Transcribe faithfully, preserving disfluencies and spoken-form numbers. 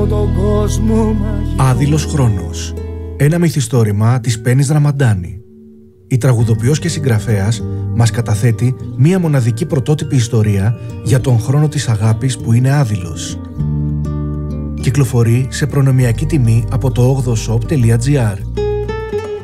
από τον κόσμο μαγικό. Άδειλος χρόνος. Ένα μυθιστόρημα της Πέννης Δραμαντάνη. Η τραγουδοποιός και συγγραφέας μας καταθέτει μία μοναδική πρωτότυπη ιστορία για τον χρόνο της αγάπης που είναι άδειλος. Κυκλοφορεί σε προνομιακή τιμή από το ογδοshop τελεία gr.